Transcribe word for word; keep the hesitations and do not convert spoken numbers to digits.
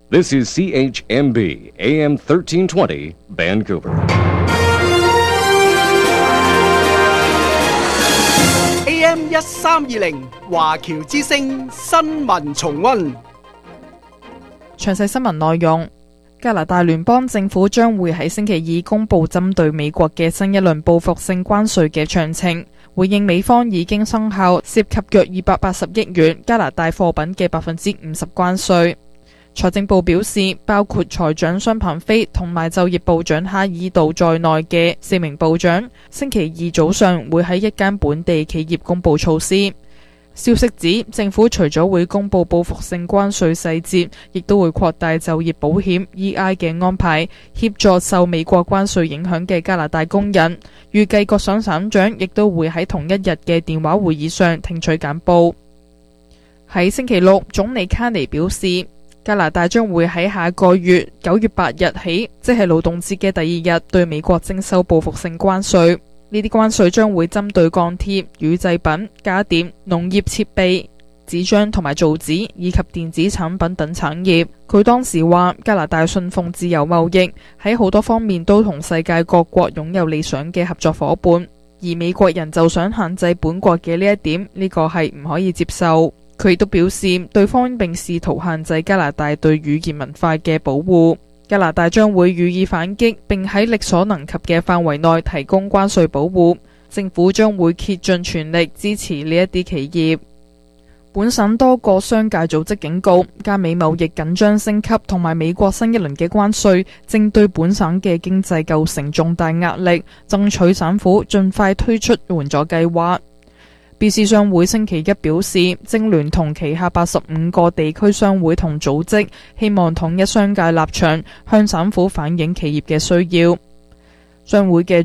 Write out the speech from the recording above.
This is C H M B, A M thirteen twenty, Vancouver. A M 一三二零華僑之聲新聞重溫。 詳細新聞內容：加拿大聯邦政府將會喺星期二公布針對美國嘅新一輪報復性關稅嘅詳情，回應美方已經生效涉及約二百八十億元加拿大貨品嘅百分之五十關稅。財政部表示，包括財長商鵬飛同埋就業部長哈爾道在內嘅四名部長，星期二早上會喺一間本地企業公布措施。消息指，政府除咗會公布報復性關稅細節，亦都會擴大就業保險 E I 嘅安排，協助受美國關稅影響嘅加拿大工人。預計各省省長亦都會喺同一日嘅電話會議上聽取簡報。喺星期六，總理卡尼表示，加拿大將會喺下個月九月八日起，即係勞動節嘅第二日，對美國徵收報復性關稅。呢啲關稅將會針對鋼鐵、乳製品、家電、農業設備、紙張同埋造紙以及電子產品等產業。佢當時話，加拿大信奉自由貿易，喺好多方面都同世界各國擁有理想嘅合作夥伴，而美國人就想限制本國嘅呢一點，呢個係唔可以接受。佢亦都表示，對方並試圖限制加拿大對語言文化嘅保護。加拿大將會予以反擊，並喺力所能及嘅範圍內提供關稅保護。政府將會竭盡全力支持呢一啲企業。本省多個商界組織警告，加美貿易緊張升級同埋美國新一輪嘅關稅，正對本省嘅經濟構成重大壓力，爭取省府盡快推出援助計劃。B C 商會星期一表示，正聯同旗下八十五個地區商會同組織，希望統一商界立場，向省府反映企業嘅需要。商會嘅